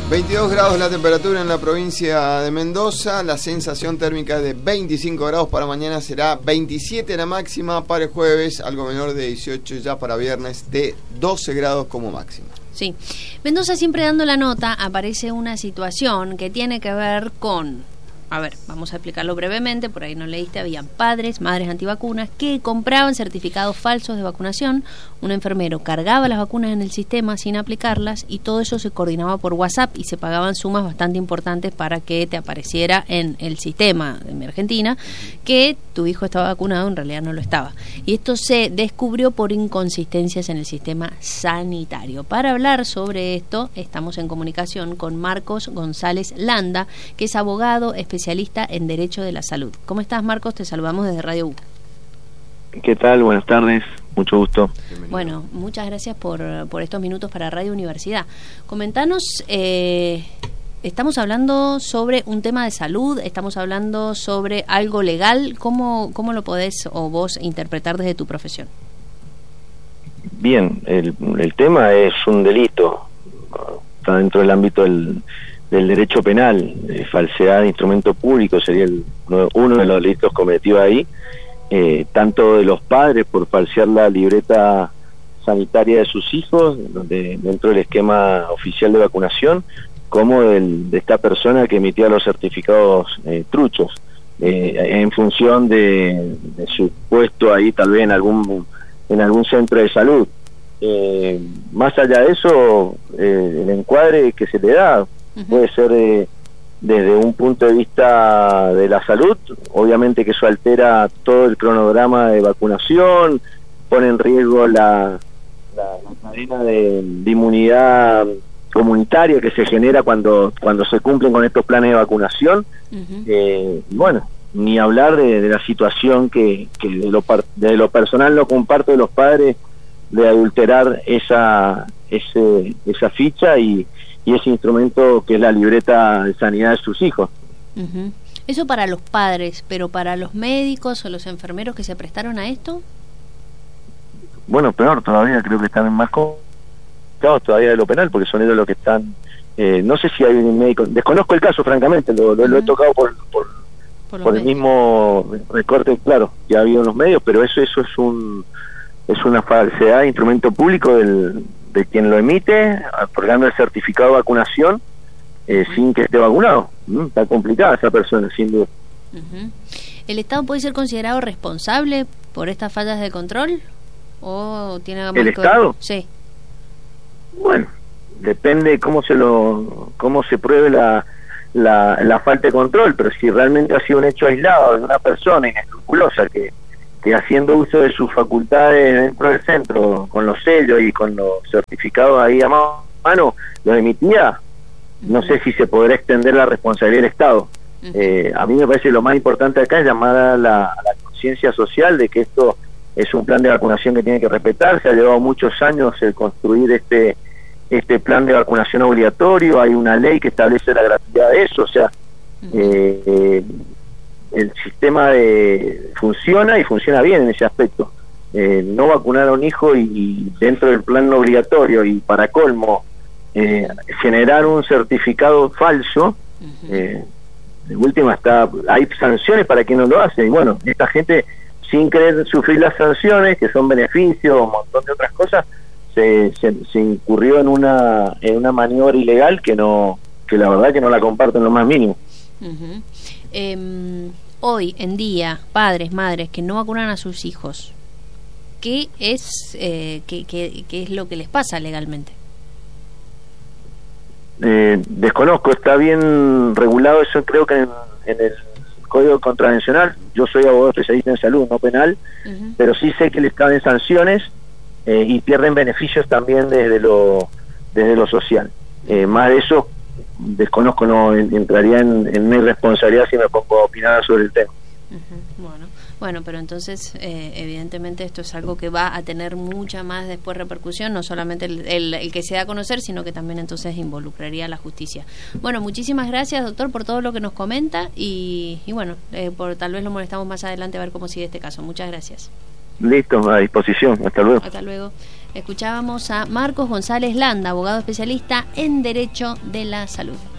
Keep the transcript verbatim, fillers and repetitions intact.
veintidós grados la temperatura en la provincia de Mendoza, la sensación térmica de veinticinco grados para mañana, será veintisiete la máxima para el jueves, algo menor de dieciocho ya para viernes, de doce grados como máxima. Sí, Mendoza siempre dando la nota, aparece una situación que tiene que ver con... A ver, vamos a explicarlo brevemente, por ahí no leíste, habían padres, madres antivacunas que compraban certificados falsos de vacunación, un enfermero cargaba las vacunas en el sistema sin aplicarlas y todo eso se coordinaba por WhatsApp y se pagaban sumas bastante importantes para que te apareciera en el sistema en Argentina que tu hijo estaba vacunado, en realidad no lo estaba. Y esto se descubrió por inconsistencias en el sistema sanitario. Para hablar sobre esto, estamos en comunicación con Marcos González Landa, que es abogado especialista especialista en Derecho de la Salud. ¿Cómo estás, Marcos? Te saludamos desde Radio U. ¿Qué tal? Buenas tardes, mucho gusto. Bienvenido. Bueno, muchas gracias por, por estos minutos para Radio Universidad. Comentanos, eh, estamos hablando sobre un tema de salud, estamos hablando sobre algo legal, ¿cómo, cómo lo podés o vos interpretar desde tu profesión? Bien, el, el tema es un delito, está dentro del ámbito del... del derecho penal, eh, falsedad de instrumento público sería el, uno de los delitos cometidos ahí, eh, tanto de los padres por falsear la libreta sanitaria de sus hijos, donde, dentro del esquema oficial de vacunación, como del, de esta persona que emitía los certificados eh, truchos, eh, en función de, de su puesto ahí tal vez en algún, en algún centro de salud. Eh, más allá de eso, eh, el encuadre que se le da puede ser eh, desde un punto de vista de la salud, obviamente que eso altera todo el cronograma de vacunación, pone en riesgo la, la, la cadena de, de inmunidad comunitaria que se genera cuando cuando se cumplen con estos planes de vacunación. Uh-huh. eh, y bueno, ni hablar de, de la situación que, que de, lo par, de lo personal no comparto de los padres de adulterar esa, ese, esa ficha y y ese instrumento que es la libreta de sanidad de sus hijos. Uh-huh. Eso para los padres, pero para los médicos o los enfermeros que se prestaron a esto. Bueno, peor todavía, creo que están más complicados todavía de lo penal, porque son ellos los que están, eh, no sé si hay un médico, desconozco el caso francamente, lo, lo, uh-huh. lo he tocado por por, por, por el mismo recorte, claro, que ha habido en los medios, pero eso eso es un es una falsedad de instrumento público del de quien lo emite, otorgando el certificado de vacunación eh, uh-huh. sin que esté vacunado. ¿Mm? Está complicada esa persona, sin duda. Uh-huh. ¿El Estado puede ser considerado responsable por estas fallas de control? ¿O tiene algo más ¿El que Estado? Ver? Sí. Bueno, depende cómo se lo cómo se pruebe la, la, la falta de control, pero si realmente ha sido un hecho aislado de una persona inescrupulosa que que haciendo uso de sus facultades dentro del centro, con los sellos y con los certificados ahí a mano, los emitía, no sé si se podrá extender la responsabilidad del Estado. Uh-huh. Eh, a mí me parece lo más importante acá es llamar a la, a la conciencia social de que esto es un plan de vacunación que tiene que respetarse. Ha llevado muchos años el construir este este plan de vacunación obligatorio, hay una ley que establece la gratuidad de eso, o sea, uh-huh. eh, eh, el sistema de funciona y funciona bien en ese aspecto. Eh, no vacunar a un hijo y, y dentro del plan obligatorio y para colmo eh, generar un certificado falso, uh-huh. eh, de última está hay sanciones para quien no lo hace, y bueno, esta gente sin querer sufrir las sanciones que son beneficios, un montón de otras cosas, se, se, se incurrió en una en una maniobra ilegal que no que la verdad que no la comparto en lo más mínimo. Uh-huh. Eh, hoy en día, padres, madres que no vacunan a sus hijos, ¿qué es eh, qué, qué, qué es lo que les pasa legalmente? Eh, desconozco, está bien regulado eso, creo que en, en el Código Contravencional. Yo soy abogado especialista en salud, no penal, uh-huh. pero sí sé que les caben sanciones eh, y pierden beneficios también desde lo desde lo social. Eh, más de eso desconozco, no entraría en, en mi responsabilidad si me pongo a opinar sobre el tema. Uh-huh. Bueno, bueno, pero entonces eh, evidentemente esto es algo que va a tener mucha más después repercusión, no solamente el, el, el que se da a conocer, sino que también entonces involucraría a la justicia. Bueno, muchísimas gracias, doctor, por todo lo que nos comenta y, y bueno, eh, por tal vez lo molestamos más adelante a ver cómo sigue este caso. Muchas gracias. Listo, a disposición. Hasta luego. Hasta luego. Escuchábamos a Marcos González Landa, abogado especialista en Derecho de la Salud.